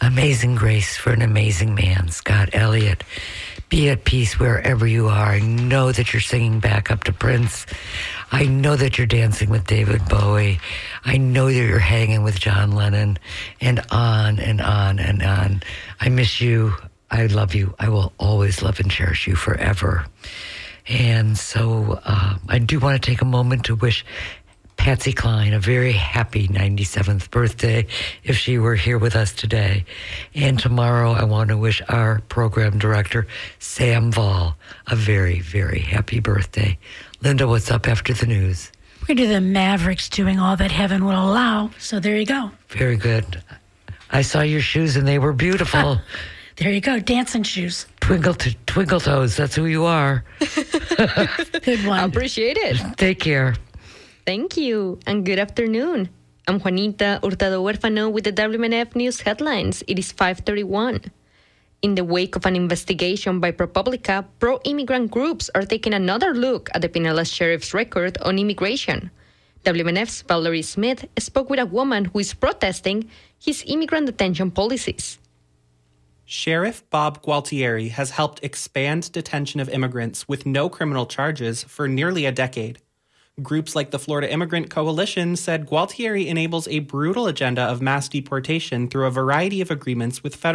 Amazing Grace for an Amazing Man, Scott Elliott. Be at peace wherever you are. I know that you're singing back up to Prince. I know that you're dancing with David Bowie. I know that you're hanging with John Lennon, and on and on and on. I miss you. I love you. I will always love and cherish you forever. And so I do want to take a moment to wish Patsy Cline a very happy 97th birthday if she were here with us today. And tomorrow I want to wish our program director, Sam Vall, a very, very happy birthday. Linda, what's up after the news? We're going to do the Mavericks doing all that heaven will allow. So there you go. Very good. I saw your shoes and they were beautiful. There you go. Dancing shoes. Twinkle toes. That's who you are. Good one. I appreciate it. Take care. Thank you, and good afternoon. I'm Juanita Hurtado Huerfano with the WMNF News headlines. It is 5:31. In the wake of an investigation by ProPublica, pro-immigrant groups are taking another look at the Pinellas Sheriff's record on immigration. WMNF's Valerie Smith spoke with a woman who is protesting his immigrant detention policies. Sheriff Bob Gualtieri has helped expand detention of immigrants with no criminal charges for nearly a decade. Groups like the Florida Immigrant Coalition said Gualtieri enables a brutal agenda of mass deportation through a variety of agreements with federal